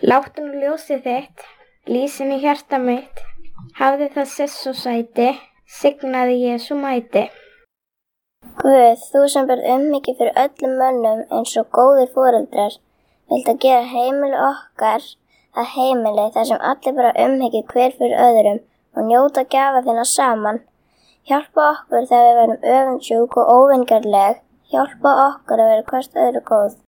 Láttu nú ljósið þitt, lýsin í hjarta mitt, hafði það sess og sæti, signaði Jesú mæti. Guð, þú sem berð umhyggju fyrir öllum mönnum eins og góðir foreldrar, viltu gera heimili okkar að heimili þar sem allir bara umhyggju hver fyrir öðrum og njóta gjafa þinna saman. Hjálpa okkur þegar við verðum öfundsjúk og óvingjarnleg, hjálpa okkur að vera hvert öðru góð.